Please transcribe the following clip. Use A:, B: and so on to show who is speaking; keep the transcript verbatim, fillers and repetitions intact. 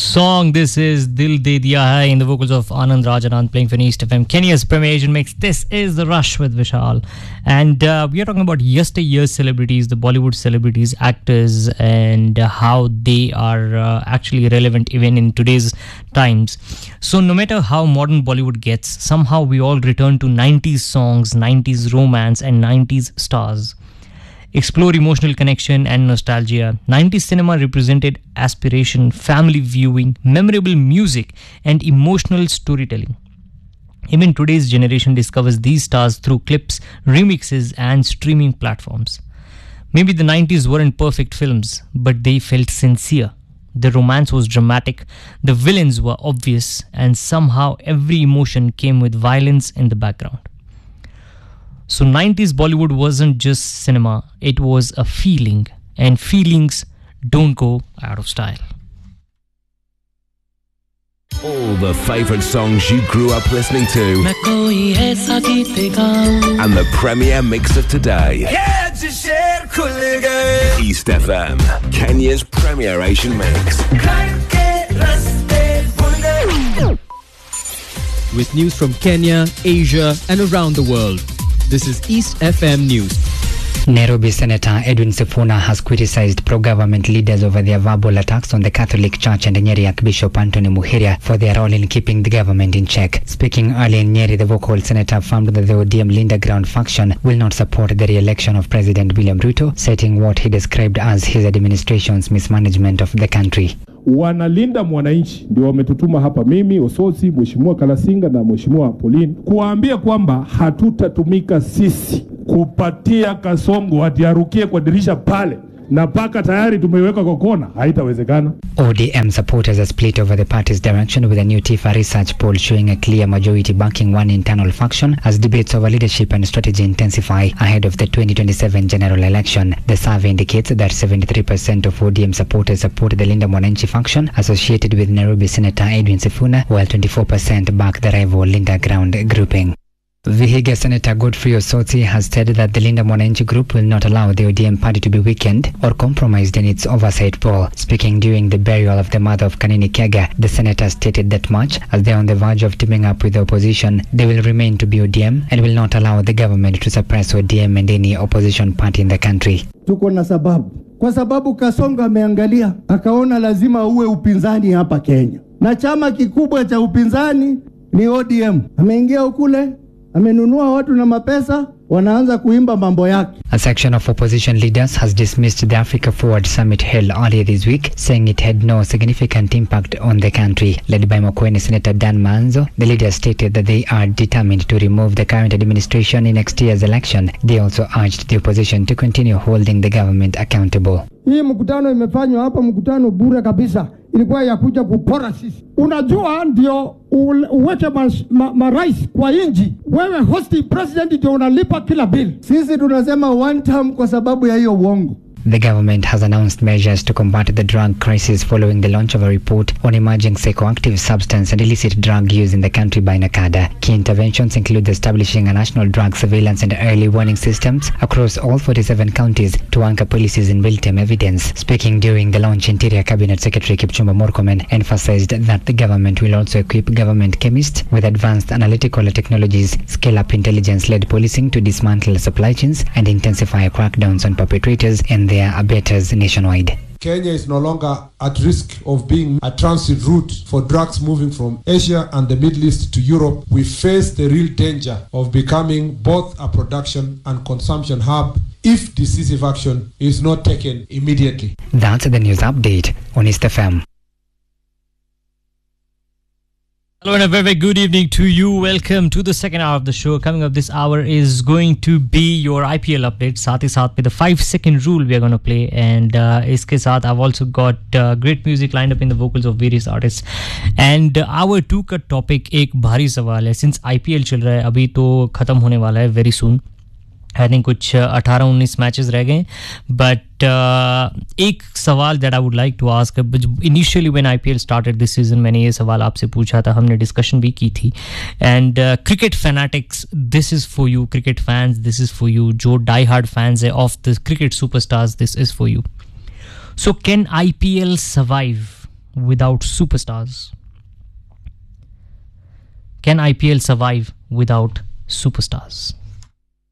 A: song. This is Dil De Diya Hai in the vocals of Anand Rajanand playing for East F M, Kenya's premier Asian mix. This is The Rush with Vishal. And uh, we are talking about yesteryear's celebrities, the Bollywood celebrities, actors, and uh, how they are uh, actually relevant even in today's times. So no matter how modern Bollywood gets, somehow we all return to nineties songs, nineties romance, and nineties stars. Explore emotional connection and nostalgia. nineties cinema represented aspiration, family viewing, memorable music, and emotional storytelling. Even today's generation discovers these stars through clips, remixes, and streaming platforms. Maybe the nineties weren't perfect films, but they felt sincere. The romance was dramatic, the villains were obvious, and somehow every emotion came with violence in the background. So nineties Bollywood wasn't just cinema, it was a feeling, and feelings don't go out of style.
B: All the favourite songs you grew up listening to, and the premier mix of today. East F M, Kenya's premier Asian mix.
C: With news from Kenya, Asia, and around the world. This is East F M News.
D: Nairobi Senator Edwin Sifuna has criticized pro-government leaders over their verbal attacks on the Catholic Church and Nyeri Archbishop Anthony Muhiria for their role in keeping the government in check. Speaking early in Nyeri, the vocal senator affirmed that the O D M Linda Ground faction will not support the re-election of President William Ruto, citing what he described as his administration's mismanagement of the country.
E: Wanalinda mwananchi ndio wametutuma hapa, mimi Ososi, Mheshimiwa Kalasinga na Mheshimiwa Pauline, kuambia kwamba hatutatumika sisi kupatia Kasongo atiarukie kwa dirisha pale na paka tayari tumeiweka kwa kona, haitawezekana.
D: O D M supporters are split over the party's direction, with a new Tifa research poll showing a clear majority backing one internal faction as debates over leadership and strategy intensify ahead of the twenty twenty-seven general election. The survey indicates that seventy-three percent of O D M supporters support the Linda Mwananchi faction associated with Nairobi Senator Edwin Sifuna, while twenty-four percent back the rival Linda Ground grouping. Vihiga Senator Godfrey Osotsi has said that the Linda Mwananchi group will not allow the O D M party to be weakened or compromised in its oversight poll. Speaking during the burial of the mother of Kanini Kega, the senator stated that much as they are on the verge of teaming up with the opposition, they will remain to be O D M and will not allow the government to suppress O D M and any opposition party in the country.
F: Tuko na sababu. Kwa sababu Kasongo ameangalia, akaona lazima uwe upinzani hapa Kenya. Na chama kikubwa cha upinzani ni O D M. Ameingia ukule, amenunua watu na mapesa, wanaanza kuimba mambo yake.
D: A section of opposition leaders has dismissed the Africa Forward Summit held earlier this week, saying it had no significant impact on the country. Led by Makueni Senator Dan Manzo, the leaders stated that they are determined to remove the current administration in next year's election. They also urged the opposition to continue holding the government accountable.
F: Hii mkutano imefanywa hapa, mkutano bure kabisa. Ilikuwa ya kuja kupora sisi. Unajua ndio uweke marais ma, ma kwa inji. Wewe hosti president ndio unalipa kila bill. Sisi tunasema one term kwa sababu ya hiyo uongo.
D: The government has announced measures to combat the drug crisis following the launch of a report on emerging psychoactive substance and illicit drug use in the country by NACADA. Key interventions include establishing a national drug surveillance and early warning systems across all forty-seven counties to anchor policies in real-time evidence. Speaking during the launch, Interior Cabinet Secretary Kipchumba Murkomen emphasized that the government will also equip government chemists with advanced analytical technologies, scale up intelligence-led policing to dismantle supply chains, and intensify crackdowns on perpetrators and their abettors nationwide.
G: Kenya is no longer at risk of being a transit route for drugs moving from Asia and the Middle East to Europe. We face the real danger of becoming both a production and consumption hub if decisive action is not taken immediately.
D: That's the news update on East F M.
A: Hello and a very, very good evening to you. Welcome to the second hour of the show. Coming up this hour is going to be your I P L update. Sath hi saath with the five second rule we are going to play. And uh, iske saath I've also got uh, great music lined up in the vocals of various artists. And uh, our two ka topic एक भारी सवाल है. Since I P L चल रहा है अभी तो खत्म होने वाला है very soon. आई थिंक कुछ अठारह उन्नीस मैचेस रह गए बट एक सवाल that I would like to ask initially when IPL started this season मैंने ये सवाल आपसे पूछा था हमने डिस्कशन भी की थी एंड क्रिकेट फैनाटिक्स this is for you cricket fans this is for you जो डाई हार्ड फैंस है of the cricket superstars this is for you so can IPL survive without superstars? Can I P L survive without superstars?